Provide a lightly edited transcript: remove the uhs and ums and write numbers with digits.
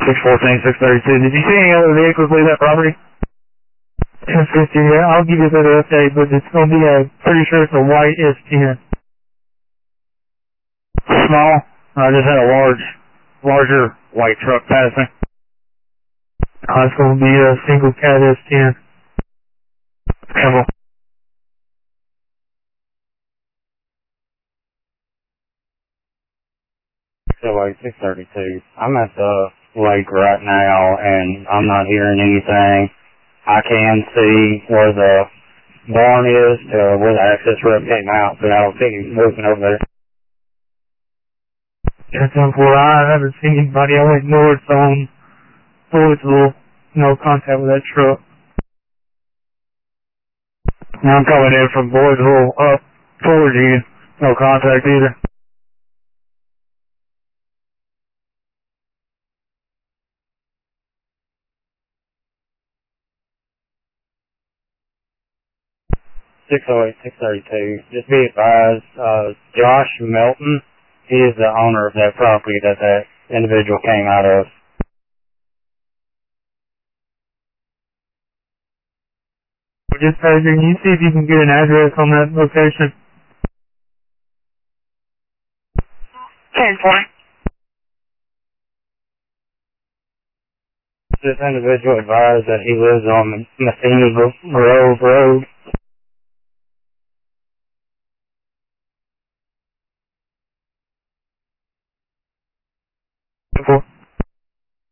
614, 632. Did you see any other vehicles leave that property? 1050, yeah, I'll give you a better update, but it's going to be pretty sure it's a white S10. Small? I just had a larger white truck passing. It's going to be a single cat S10. Careful. So like 632. I'm at the lake right now and I'm not hearing anything. I can see where the barn is to where the access road came out, but I don't think he's moving over there. That's where I haven't seen anybody. I went north on Floydsville, no contact with that truck. I'm coming in from Boydville up towards you. No contact either. .608, 632. Just be advised, Josh Melton, he is the owner of that property that individual came out of. Just Pedro, can you see if you can get an address on that location? 10-4. This individual advised that he lives on Matheny Grove Road.